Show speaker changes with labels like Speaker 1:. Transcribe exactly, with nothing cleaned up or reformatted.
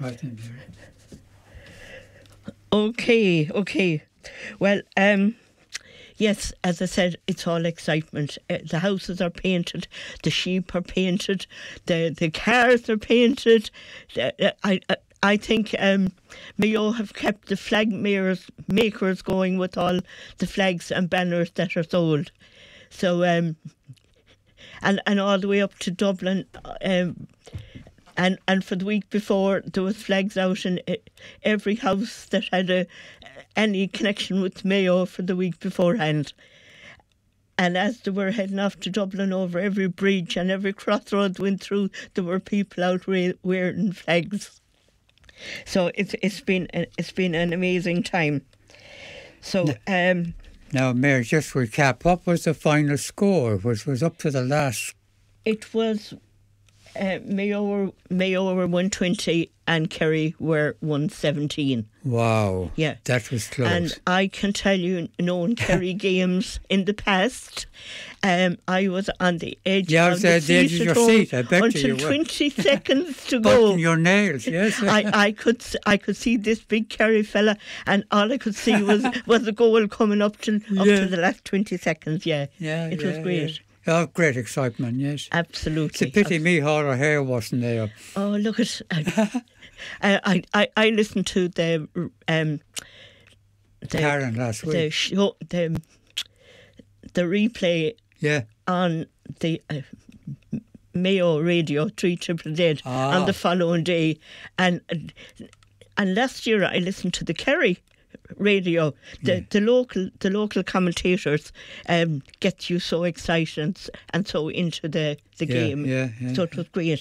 Speaker 1: Right then, Mary.
Speaker 2: Okay, okay. Well, um, yes, as I said, it's all excitement. Uh, the houses are painted, the sheep are painted, the the cars are painted. The, uh, I, I I think um, Mayo have kept the flag makers, makers going with all the flags and banners that are sold. So, um, and and all the way up to Dublin. Um, And and for the week before, there was flags out in every house that had a, any connection with Mayo for the week beforehand. And as they were heading off to Dublin, over every bridge and every crossroad went through, there were people out wearing flags. So it's it's been it's been an amazing time. So um,
Speaker 1: now, Mayor, just recap. What was the final score? Was was up to the last?
Speaker 2: It was. Uh, Mayo were, Mayo were one twenty and Kerry were one seventeen.
Speaker 1: Wow.
Speaker 2: Yeah.
Speaker 1: That was close.
Speaker 2: And I can tell you, knowing Kerry games in the past, um, I was on the edge
Speaker 1: yeah,
Speaker 2: of the,
Speaker 1: the edge
Speaker 2: seat
Speaker 1: of
Speaker 2: at
Speaker 1: your
Speaker 2: home
Speaker 1: seat. I bet
Speaker 2: until
Speaker 1: you were.
Speaker 2: twenty seconds to go.
Speaker 1: Biting your nails, yes.
Speaker 2: I, I could I could see this big Kerry fella, and all I could see was was the goal coming up to up
Speaker 1: Yeah.
Speaker 2: to the last twenty seconds. Yeah,
Speaker 1: Yeah,
Speaker 2: it
Speaker 1: yeah,
Speaker 2: was great.
Speaker 1: Yeah. Oh, great excitement, yes.
Speaker 2: Absolutely.
Speaker 1: It's a pity me Hall hair wasn't there.
Speaker 2: Oh, look at I, I, I, I listened to the um the,
Speaker 1: Karen last week.
Speaker 2: the show the the replay
Speaker 1: Yeah.
Speaker 2: on the uh, Mayo Radio three triple Z
Speaker 1: Ah.
Speaker 2: on the following day, and and last year I listened to the Kerry radio. The
Speaker 1: Yeah.
Speaker 2: the local the local commentators um, get you so excited and so into the the
Speaker 1: Yeah,
Speaker 2: game.
Speaker 1: yeah, yeah.
Speaker 2: So it was great.